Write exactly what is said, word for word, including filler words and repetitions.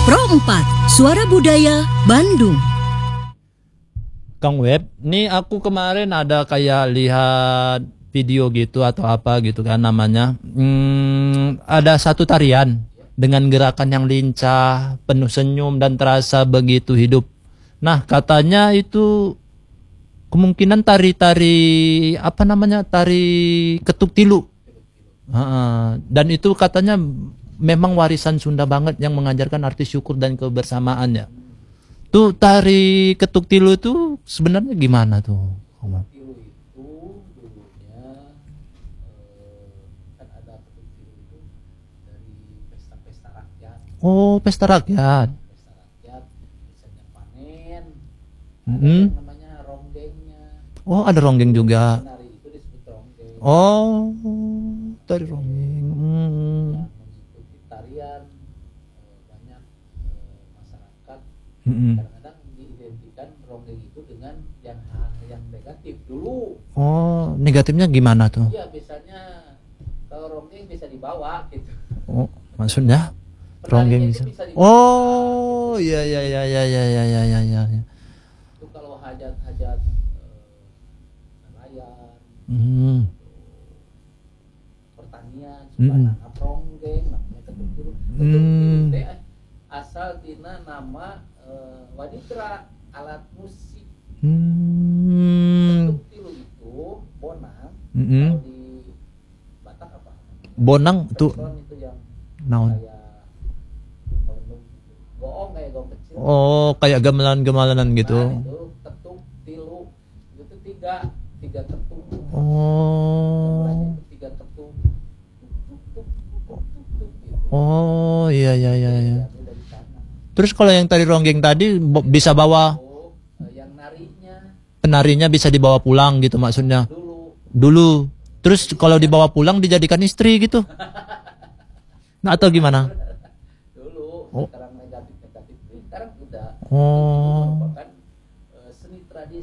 Pro empat, Suara Budaya Bandung. Kang Web, nih aku kemarin ada kayak lihat video gitu atau apa gitu kan namanya. Hmm, ada satu tarian dengan gerakan yang lincah, penuh senyum dan terasa begitu hidup. Nah, katanya itu kemungkinan tari-tari apa namanya? Tari ketuk tilu. Ha, dan itu katanya memang warisan Sunda banget yang mengajarkan arti syukur dan kebersamaannya. Tuh tari ketuk tilu itu sebenarnya gimana tuh? Tilu itu dulunya eh, kan ada ketuk tilu itu dari pesta-pesta rakyat. Oh, pesta rakyat. Pesta rakyat misalnya panen, Mm-hmm. ada yang namanya ronggengnya. Oh, ada ronggeng juga. Penari itu disebut ronggeng. Oh, tari ronggeng. Hmm. Yang mengikuti tarian eh, banyak eh, masyarakat Mm-mm. kadang-kadang diidentikan ronggeng itu dengan yang hal yang negatif dulu. Oh, negatifnya gimana tuh? Iya, biasanya kalau ronggeng bisa dibawa gitu. Oh, maksudnya ronggeng Penarinya bisa. itu bisa dibawa. Oh, iya iya iya iya iya iya iya iya iya. Itu kalau hajat-hajat eh, nelayan, Hmm. pertanian, suka Mm-mm. nanam ronggeng, namanya ketuk tilu. Ketuk Hmm. tilu teh asal tina nama eh, waditra, alat musik. Hmm. Ketuk tilu itu bonang. Mm-mm. Kalau di Batak apa? Bonang tuh Saxon itu yang naon? kayak melendung gitu. Goong kayak goong kecil. Oh, kayak gamelan-gemalanan gitu. Nah, itu ketuk tilu itu tiga tiga ketuk. Oh. Jumlahnya itu tiga ketuk. Tuk, tuk, tuk, tuk, tuk, gitu. Oh, iya iya iya iya. Diambil dari sana. Terus kalau yang tari ronggeng tadi bo- bisa bawa Oh, eh, yang narinya penarinya bisa dibawa pulang gitu maksudnya. dulu Dulu. Terus kalau dibawa pulang dijadikan istri gitu. Nah, atau gimana? dulu Oh. sekarang negatif negatif sekarang udah. Oh.